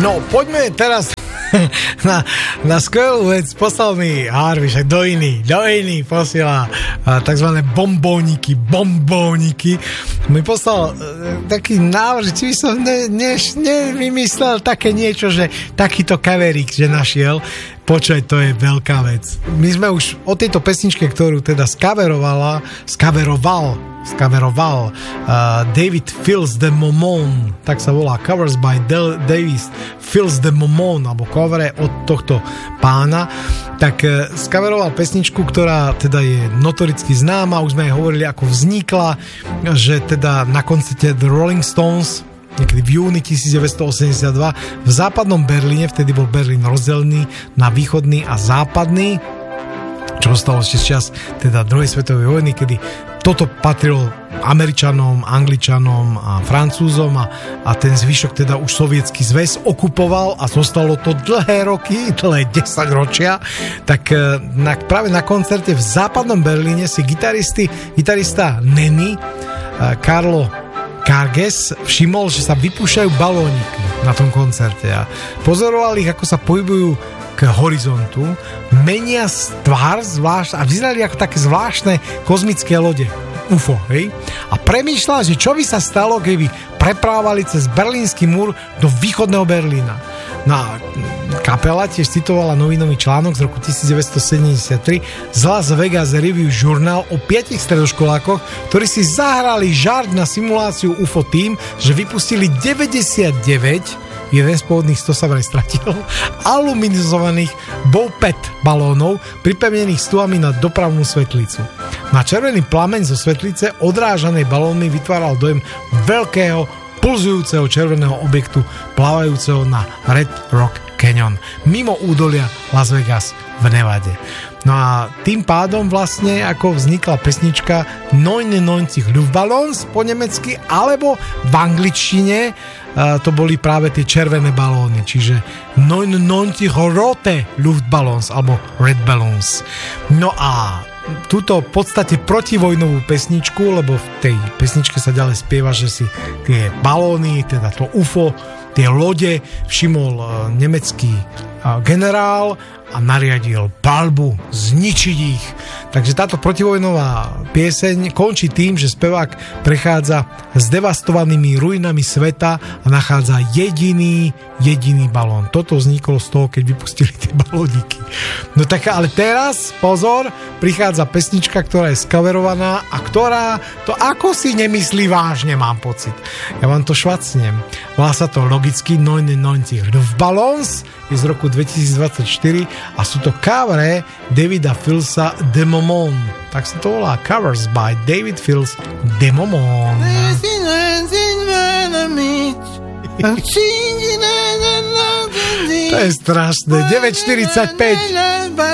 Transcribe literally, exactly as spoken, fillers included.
No, poďme teraz na, na skvelú vec. Poslal mi Harvey, že do iný, do iný posiela takzvané bombóniky, bombóniky. Mi poslal e, taký návrh, či by som ne, ne, nevymyslel také niečo, že takýto kaverík, že našiel. Počuj, to je veľká vec. My sme už o tejto pesničke, ktorú teda skaverovala, skaveroval, skaveroval uh, David Fills the Momon, tak sa volá, Covers by Del- David Fills the Momon, alebo covere od tohto pána, tak uh, skaveroval pesničku, ktorá teda je notoricky známa, už sme aj hovorili, ako vznikla, že teda na koncerte The Rolling Stones niekedy v júni devätnásťstoosemdesiatdva v západnom Berlíne, vtedy bol Berlín rozdelený na východný a západný, čo stalo ešte z čas teda druhej svetovej vojny, kedy toto patrilo Američanom, Angličanom a Francúzom a, a ten zvyšok teda už Sovietsky zväz okupoval a zostalo to dlhé roky, dlhé desaťročia, tak na, práve na koncerte v západnom Berlíne si gitaristi, gitarista Nenny Carlo Karges všimol, že sa vypúšťajú balóniky na tom koncerte a pozoroval ich, ako sa pohybujú k horizontu, menia tvár zvlášť a vyzerali ako také zvláštne kozmické lode ú ef ó, hej? A premýšľal, že čo by sa stalo, keby preprávali cez Berlínsky múr do východného Berlína. No a kapela tiež citovala novinový článok z roku devätnásťsedemdesiattri z Las Vegas Review Journal o piatich stredoškolákoch, ktorí si zahrali žart na simuláciu ú ef ó tým, že vypustili deväťdesiatdeväť, jeden z pôvodných sto sa vraj stratil, aluminizovaných Bowpet balónov pripevnených stúhami na dopravnú svetlicu. Na červený plameň zo svetlice odrážanej balónmi vytváral dojem veľkého pulzujúceho červeného objektu plávajúceho na Red Rock Canyon mimo údolia Las Vegas v Nevade. No a tým pádom vlastne ako vznikla pesnička neunundneunzig Luftballons po nemecky, alebo v angličtine uh, to boli práve tie červené balóny, čiže neunundneunzig rote Luftballons alebo Red Balloons. No a túto v podstate protivojnovú pesničku, lebo v tej pesničke sa ďalej spieva, že si tie balóny, teda to ú ef ó, tie lode všimol uh, nemecký uh, generál a nariadil paľbu, zničiť ich. Takže táto protivojnová pieseň končí tým, že spevák prechádza s devastovanými ruinami sveta a nachádza jediný, jediný balón. Toto vzniklo z toho, keď vypustili tie balóniky. No tak ale teraz, pozor, prichádza pesnička, ktorá je skaverovaná a ktorá to ako si nemyslí vážne, mám pocit. Ja vám to švacnem. Volá sa to logicky neunundneunzig Luftballons, je z roku dvetisícdvadsaťštyri a sú to covere Davida Fillsa The Momon. Tak sa to volá, Covers by David Fills The Momon. To je strašné. deväť štyridsaťpäť